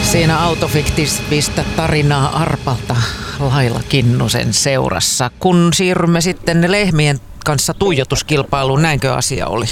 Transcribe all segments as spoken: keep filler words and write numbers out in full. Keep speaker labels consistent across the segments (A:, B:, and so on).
A: Siinä autofiktiivistä tarinaa Arpalta Laila Kinnusen seurassa. Kun siirrymme sitten lehmien kanssa tuijotuskilpailuun, näinkö asia oli?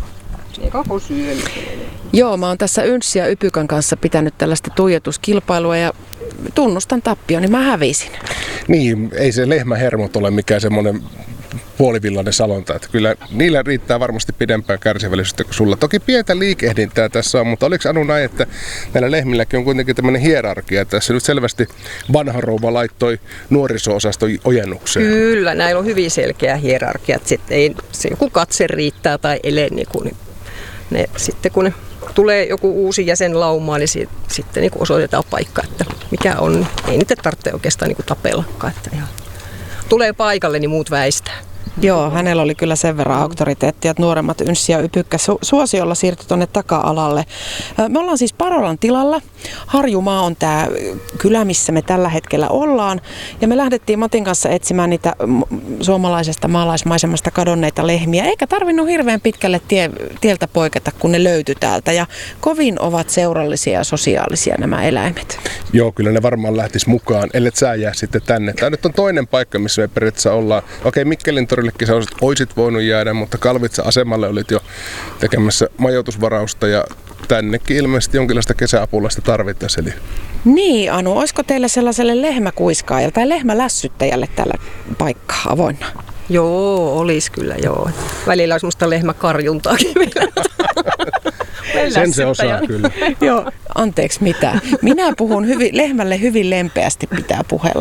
B: Joo, mä oon tässä Ynssi ja Ypykän kanssa pitänyt tällaista tuijotuskilpailua ja tunnustan tappio, niin mä hävisin.
C: Niin, ei se lehmähermot ole mikään semmoinen puolivillainen salonta. Että kyllä niillä riittää varmasti pidempään kärsivällisyyttä kuin sulla. Toki pientä liikehdintää tässä on, mutta oliko Anu näin, että näillä lehmilläkin on kuitenkin tämmöinen hierarkia. Tässä nyt selvästi vanha rouva laittoi nuoriso-osaston ojennukseen.
D: Kyllä, näillä on hyvin selkeä hierarkia. Sitten ei se joku katse riittää tai ele, niin kun ne, sitten kun ne tulee joku uusi jäsen laumaan, niin si, sitten niin osoitetaan paikka, että mikä on. Ei niitä tarvitse oikeastaan niin tapellakaan. Että ihan tulee paikalle, niin muut väistää.
B: Joo, hänellä oli kyllä sen verran auktoriteettia, että nuoremmat Ynssi ja Ypykkä su- suosiolla siirtyi tuonne taka-alalle. Me ollaan siis Parolan tilalla. Harjumaa on tämä kylä, missä me tällä hetkellä ollaan. Ja me lähdettiin Matin kanssa etsimään niitä suomalaisesta maalaismaisemasta kadonneita lehmiä. Eikä tarvinnut hirveän pitkälle tie, tieltä poiketa, kun ne löytyi täältä. Ja kovin ovat seurallisia ja sosiaalisia nämä eläimet.
C: Joo, kyllä ne varmaan lähtis mukaan, ellet sä jää sitten tänne. Tämä nyt on toinen paikka, missä me periaatteessa ollaan. Okei, Mikkelin torillekin sä olisit, oisit voinut jäädä, mutta Kalvitsa-asemalle olit jo tekemässä majoitusvarausta ja tännekin ilmeisesti jonkinlaista kesäapulaista tarvittaisiin. Eli
B: Niin, Anu, olisiko teillä sellaiselle lehmäkuiskaajalle tai lehmälässyttäjälle tällä paikkaa avoinna?
D: Joo, olisi kyllä joo. Välillä on semmoista lehmäkarjuntaakin vielä.
C: sen se osaa kyllä.
B: Joo, anteeksi mitä. Minä puhun hyvin, lehmälle hyvin lempeästi pitää puhella.